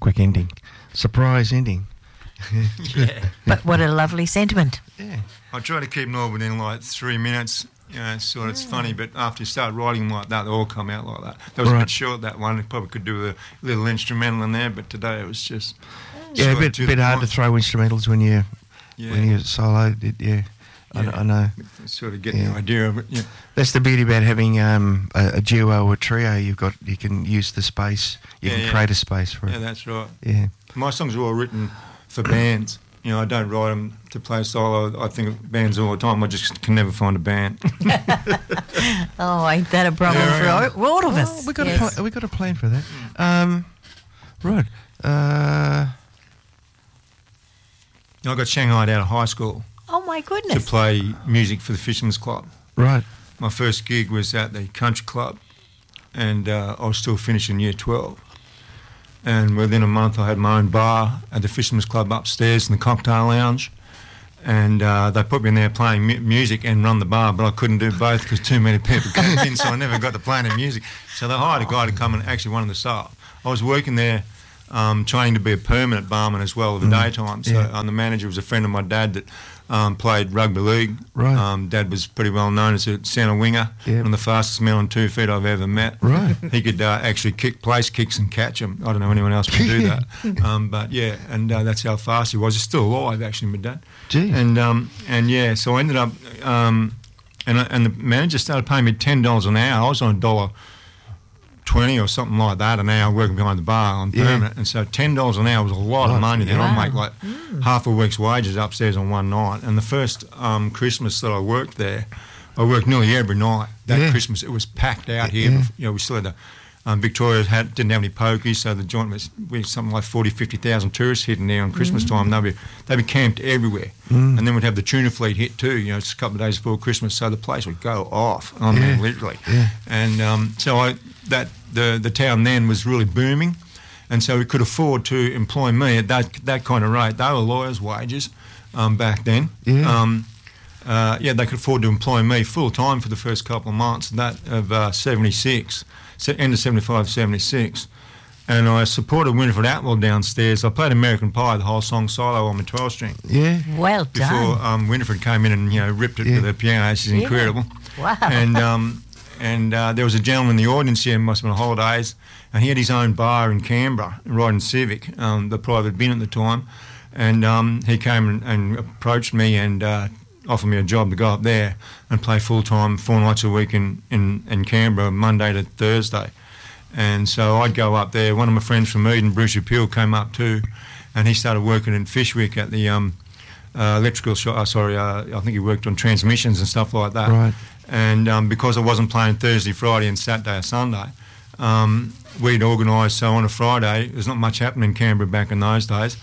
quick ending. Surprise ending. Yeah. But what a lovely sentiment. Yeah. I try to keep them all within like 3 minutes. You know, sort of, it's funny, but after you start writing them like that, they all come out like that. That was a bit short, that one. It probably could do with a little instrumental in there, but today it was just... Yeah, a bit hard to throw instrumentals when you solo. I know. Sort of getting the idea of it. Yeah. That's the beauty about having a duo or a trio. You can use the space. You can create a space for it. Yeah, that's right. Yeah. My songs are all written for bands. You know, I don't write them to play solo. I think of bands all the time. I just can never find a band. Oh, ain't that a problem for all of us? We got a plan for that. Right. I got shanghaied out of high school Oh, my to goodness. play music for the Fisherman's Club. Right. My first gig was at the Country Club, and I was still finishing year 12. And within a month, I had my own bar at the Fisherman's Club upstairs in the cocktail lounge. And they put me in there playing music and run the bar, but I couldn't do both because too many people came in, so I never got to play any music. So they hired a guy to come and actually one of the staff. I was working there training to be a permanent barman as well at the daytime. So the manager was a friend of my dad that played rugby league. Right. Dad was pretty well known as a centre winger, one of the fastest men on 2 feet I've ever met. Right. He could actually place kicks and catch them. I don't know anyone else can do that. But yeah, and that's how fast he was. He's still alive, actually, my dad. Gee. And yeah, so I ended up, and the manager started paying me $10 an hour. I was on $1.20 or something like that an hour working behind the bar on permanent. And so $10 an hour was a lot of money. Then I'd make like half a week's wages upstairs on one night. And the first Christmas that I worked there, I worked nearly every night. That Christmas, it was packed out here. Yeah. You know, we still had the Victoria didn't have any pokies, so the joint was something like 40, 50,000 tourists hitting there on Christmas time. They'd be camped everywhere. And then we'd have the tuna fleet hit too, you know, just a couple of days before Christmas, so the place would go off, I mean, literally. Yeah. And so the town then was really booming, and so we could afford to employ me at that kind of rate. They were lawyers' wages back then. Yeah. They could afford to employ me full-time for the first couple of months, of 76. End of 75, 76. And I supported Winifred Atwell downstairs. I played American Pie, the whole song solo on my 12-string. Yeah. Well Before done. Winifred came in and, you know, ripped it with her piano. She's incredible. Wow. And there was a gentleman in the audience here, must have been holidays, and he had his own bar in Canberra, right in Civic, the private bin at the time. And he came and approached me and offered me a job to go up there and play full-time 4 nights a week in Canberra, Monday to Thursday. And so I'd go up there. One of my friends from Eden, Bruce Appeal, came up too, and he started working in Fishwick at the electrical shop. I think he worked on transmissions and stuff like that. Right. And because I wasn't playing Thursday, Friday and Saturday or Sunday, we'd organise, so on a Friday, there's not much happening in Canberra back in those days,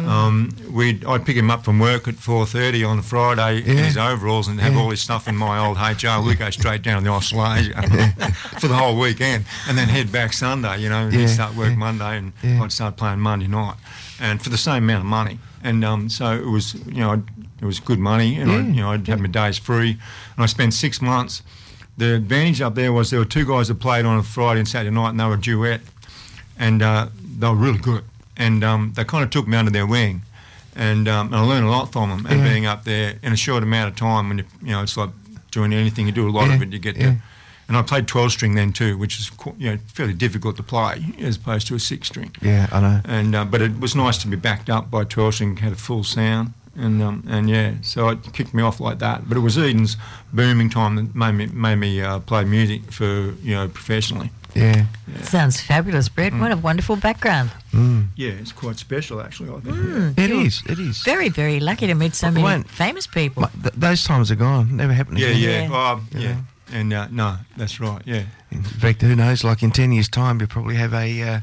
I'd pick him up from work at 4:30 on a Friday in his overalls and have all his stuff in my old HR. We'd go straight down to the Australasia for the whole weekend and then head back Sunday, you know, and he'd start work Monday and I'd start playing Monday night, and for the same amount of money. And so it was, you know, it was good money, and I'd have my days free, and I spent 6 months. The advantage up there was there were 2 guys that played on a Friday and Saturday night, and they were a duet, and they were really good. And they kind of took me under their wing, and I learned a lot from them. And being up there in a short amount of time, when you know, it's like doing anything, you do a lot of it, you get there. And I played 12-string then too, which is, you know, fairly difficult to play as opposed to a 6-string. Yeah, I know. And but it was nice to be backed up by 12-string, had a full sound. And so it kicked me off like that. But it was Eden's booming time that made me play music for, you know, professionally. Yeah. Sounds fabulous, Brett. What a wonderful background. Yeah, it's quite special actually, I think. It is. Very, very lucky to meet so many famous people. Those times are gone. Never happened again. Yeah. And no, that's right, yeah. In fact, who knows, like in 10 years' time, you'll probably have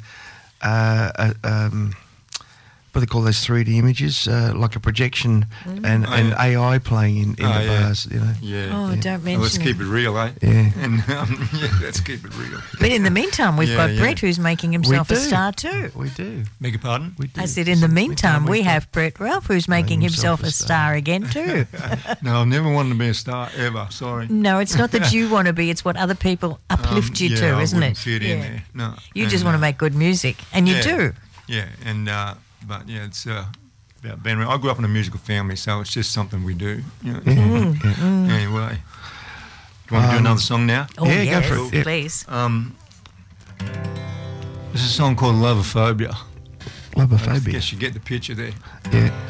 what do they call those 3D images, like a projection and AI playing in the bars, you know. Yeah. Oh, don't mention Let's keep it real, eh? Yeah. And let's keep it real. But in the meantime, we've got Brett, who's making himself a star too. We do. Beg your pardon? We do. I said, in the meantime, we have Brett Ralph, who's making himself a star again too. No, I've never wanted to be a star ever. Sorry. No, it's not that you want to be; it's what other people uplift you to, isn't I it? wouldn't fit in there. No. You just want to make good music, and you do. Yeah, and but yeah, it's about being around. I grew up in a musical family, so it's just something we do. You know? Anyway, do you want to do another song now? Oh, Yeah, yes, go for it. Yeah. please. This is a song called Lovophobia. I Lovophobia. guess you get the picture there. Yeah.